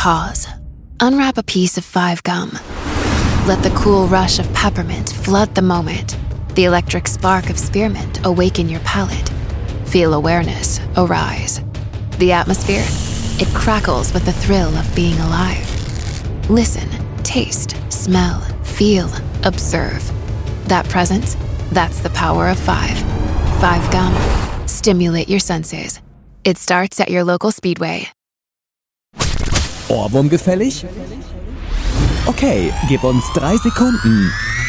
Pause. Unwrap a piece of 5 gum. Let the cool rush of peppermint flood the moment. The electric spark of spearmint awaken your palate. Feel awareness arise. The atmosphere, it crackles with the thrill of being alive. Listen, taste, smell, feel, observe. That presence, that's the power of 5. 5 gum. Stimulate your senses. It starts at your local Speedway. Ohrwurm gefällig? Okay, gib uns 3 Sekunden.